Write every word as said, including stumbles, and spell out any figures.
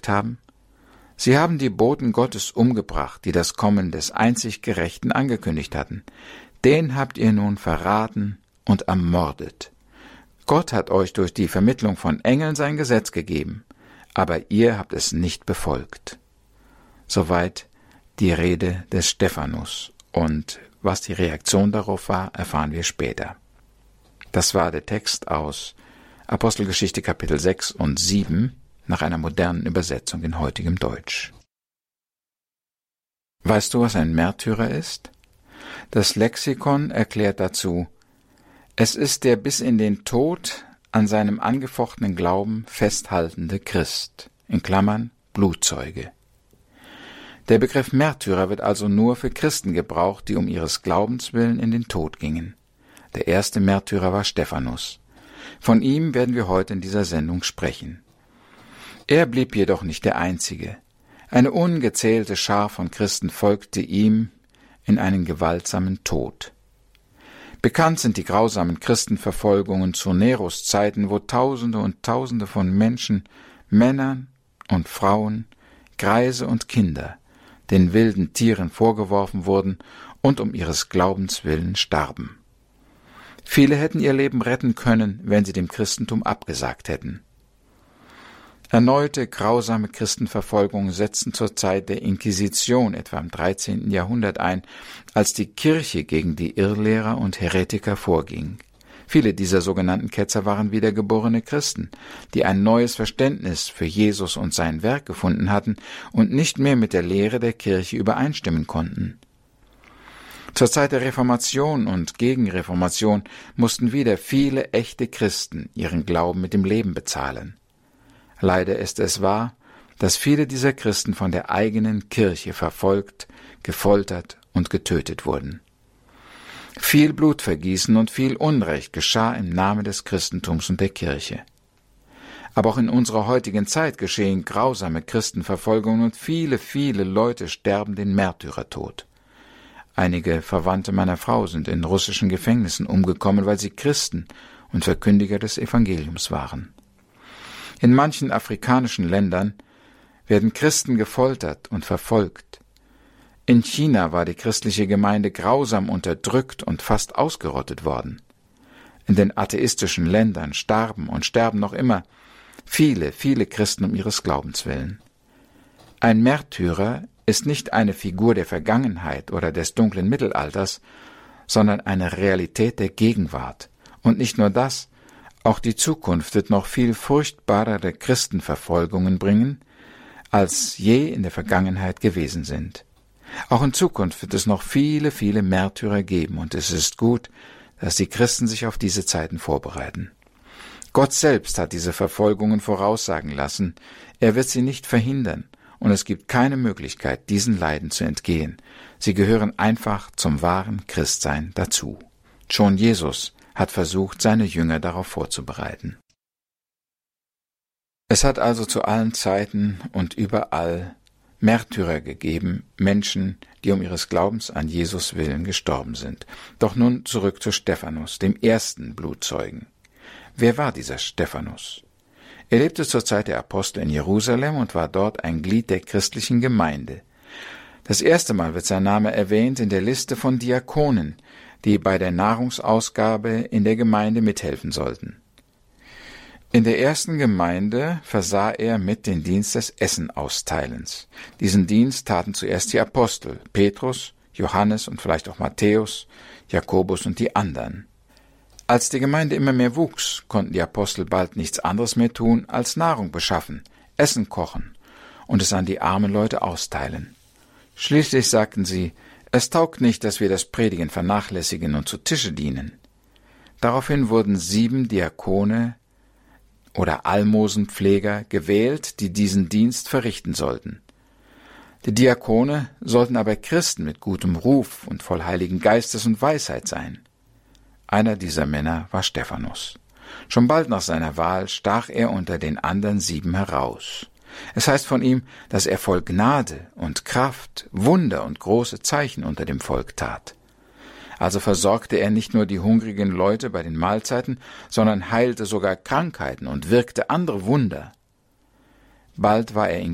verfolgt haben? Sie haben die Boten Gottes umgebracht, die das Kommen des einzig Gerechten angekündigt hatten. Den habt ihr nun verraten und ermordet. Gott hat euch durch die Vermittlung von Engeln sein Gesetz gegeben, aber ihr habt es nicht befolgt. Soweit die Rede des Stephanus, und was die Reaktion darauf war, erfahren wir später. Das war der Text aus Apostelgeschichte Kapitel sechs und sieben nach einer modernen Übersetzung in heutigem Deutsch. Weißt du, was ein Märtyrer ist? Das Lexikon erklärt dazu: Es ist der bis in den Tod an seinem angefochtenen Glauben festhaltende Christ, in Klammern Blutzeuge. Der Begriff Märtyrer wird also nur für Christen gebraucht, die um ihres Glaubens willen in den Tod gingen. Der erste Märtyrer war Stephanus. Von ihm werden wir heute in dieser Sendung sprechen. Er blieb jedoch nicht der Einzige. Eine ungezählte Schar von Christen folgte ihm in einen gewaltsamen Tod. Bekannt sind die grausamen Christenverfolgungen zu Neros Zeiten, wo Tausende und Tausende von Menschen, Männern und Frauen, Greise und Kinder, den wilden Tieren vorgeworfen wurden und um ihres Glaubens willen starben. Viele hätten ihr Leben retten können, wenn sie dem Christentum abgesagt hätten. Erneute grausame Christenverfolgungen setzten zur Zeit der Inquisition etwa im dreizehnten Jahrhundert ein, als die Kirche gegen die Irrlehrer und Heretiker vorging. Viele dieser sogenannten Ketzer waren wiedergeborene Christen, die ein neues Verständnis für Jesus und sein Werk gefunden hatten und nicht mehr mit der Lehre der Kirche übereinstimmen konnten. Zur Zeit der Reformation und Gegenreformation mussten wieder viele echte Christen ihren Glauben mit dem Leben bezahlen. Leider ist es wahr, dass viele dieser Christen von der eigenen Kirche verfolgt, gefoltert und getötet wurden. Viel Blutvergießen und viel Unrecht geschah im Namen des Christentums und der Kirche. Aber auch in unserer heutigen Zeit geschehen grausame Christenverfolgungen und viele, viele Leute sterben den Märtyrertod. Einige Verwandte meiner Frau sind in russischen Gefängnissen umgekommen, weil sie Christen und Verkündiger des Evangeliums waren. In manchen afrikanischen Ländern werden Christen gefoltert und verfolgt. In China war die christliche Gemeinde grausam unterdrückt und fast ausgerottet worden. In den atheistischen Ländern starben und sterben noch immer viele, viele Christen um ihres Glaubens willen. Ein Märtyrer ist nicht eine Figur der Vergangenheit oder des dunklen Mittelalters, sondern eine Realität der Gegenwart. Und nicht nur das, auch die Zukunft wird noch viel furchtbarere Christenverfolgungen bringen, als je in der Vergangenheit gewesen sind. Auch in Zukunft wird es noch viele, viele Märtyrer geben, und es ist gut, dass die Christen sich auf diese Zeiten vorbereiten. Gott selbst hat diese Verfolgungen voraussagen lassen, er wird sie nicht verhindern, und es gibt keine Möglichkeit, diesen Leiden zu entgehen. Sie gehören einfach zum wahren Christsein dazu. Schon Jesus hat versucht, seine Jünger darauf vorzubereiten. Es hat also zu allen Zeiten und überall Märtyrer gegeben, Menschen, die um ihres Glaubens an Jesus willen gestorben sind. Doch nun zurück zu Stephanus, dem ersten Blutzeugen. Wer war dieser Stephanus? Er lebte zur Zeit der Apostel in Jerusalem und war dort ein Glied der christlichen Gemeinde. Das erste Mal wird sein Name erwähnt in der Liste von Diakonen, die bei der Nahrungsausgabe in der Gemeinde mithelfen sollten. In der ersten Gemeinde versah er mit den Dienst des Essenausteilens. Diesen Dienst taten zuerst die Apostel, Petrus, Johannes und vielleicht auch Matthäus, Jakobus und die anderen. Als die Gemeinde immer mehr wuchs, konnten die Apostel bald nichts anderes mehr tun, als Nahrung beschaffen, Essen kochen und es an die armen Leute austeilen. Schließlich sagten sie, es taugt nicht, dass wir das Predigen vernachlässigen und zu Tische dienen. Daraufhin wurden sieben Diakone oder Almosenpfleger gewählt, die diesen Dienst verrichten sollten. Die Diakone sollten aber Christen mit gutem Ruf und voll Heiligen Geistes und Weisheit sein. Einer dieser Männer war Stephanus. Schon bald nach seiner Wahl stach er unter den anderen sieben heraus. Es heißt von ihm, dass er voll Gnade und Kraft, Wunder und große Zeichen unter dem Volk tat. Also versorgte er nicht nur die hungrigen Leute bei den Mahlzeiten, sondern heilte sogar Krankheiten und wirkte andere Wunder. Bald war er in